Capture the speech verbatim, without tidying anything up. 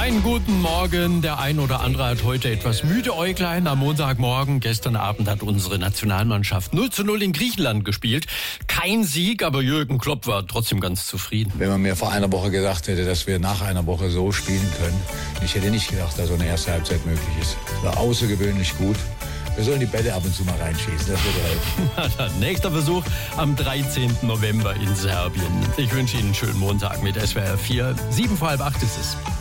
Einen guten Morgen. Der ein oder andere hat heute etwas müde Äuglein am Montagmorgen. Gestern Abend hat unsere Nationalmannschaft null zu null in Griechenland gespielt. Kein Sieg, aber Jürgen Klopp war trotzdem ganz zufrieden. Wenn man mir vor einer Woche gesagt hätte, dass wir nach einer Woche so spielen können, ich hätte nicht gedacht, dass so eine erste Halbzeit möglich ist. Es war außergewöhnlich gut. Wir sollen die Bälle ab und zu mal reinschießen, das würde helfen. Nächster Versuch am dreizehnten November in Serbien. Ich wünsche Ihnen einen schönen Montag mit S W R vier. Sieben vor halb acht ist es.